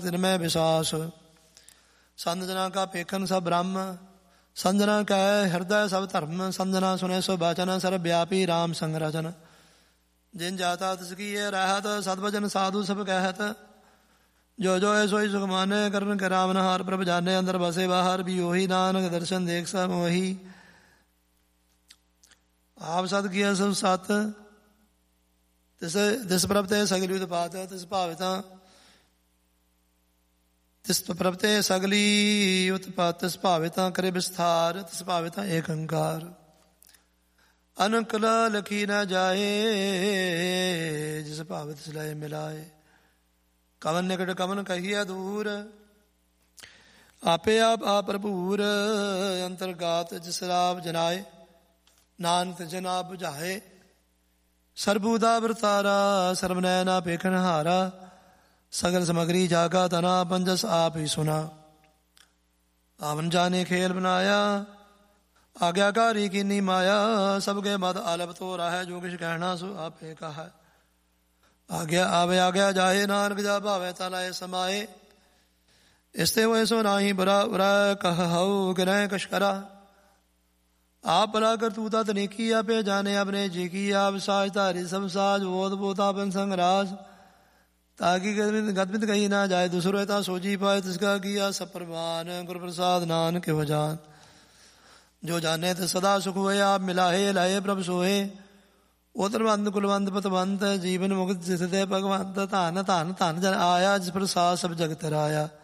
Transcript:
तिनमय विश्वास। संत जना का पेखन सब ब्रह्म, संत जना कह हृदय सब धर्म। संत जना सुने सो बचन, सर्व व्यापी राम संग रचन। जिन जाता तिसकी ये रहत, सदवचन साधु सब कहत। जो जो है सोई सुख माने, करण के राम नहार। प्रभ जाने अंदर बसे बाहर, भी वही नानक दर्शन देख सब वही। आप सत किया सब सत, तिस प्रभते सगली उत्पात। तिस भाविता तिस प्रभते सगली उत्पात। तिस भाविता करे विस्तार, तिस भाविता एक अंकार। अनकल लखी न जाए, जिस भावित सिलाए मिलाए। कवन निकट कवन कहिया दूर, आपे आप भरपूर। अंतर्गात जिस राव जनाए, नानक जना बुझाए। सरबूदा वरतारा, सर्वनैना पेखन हारा। सगल समगरी जागा तना, पंजस आप ही सुना। आवन जाने खेल बनाया, आज्ञाकारी की नी माया। सबके मद आलप तो रहा, जो किछ कहना सो आपे कहा। आज्ञा आवे आज्ञा जाए, नानक जा भावे तलाए समाए। इसते हुए सो नाही बुरा बुरा कहु, गिरह कश करा। आप भला कर तू तत नेकी, आपे जाने अपने जी की। आप साज धारी सब साज, बोध बोतापन संग राज। ताकि गदमित कही ना जाए, दूसरो सोची पाए। तिसका किया सब प्रमाण, गुरु प्रसाद नानक हो जान। जो जाने तो सदा सुख हुए, आप मिलाहे लाए प्रभ सोहे। उतरवंत कुलवंत पतवंत, जीवन मुक्त जिसदे भगवंत। धन धन धन जन आया, जिस प्रसाद सब जगत राया।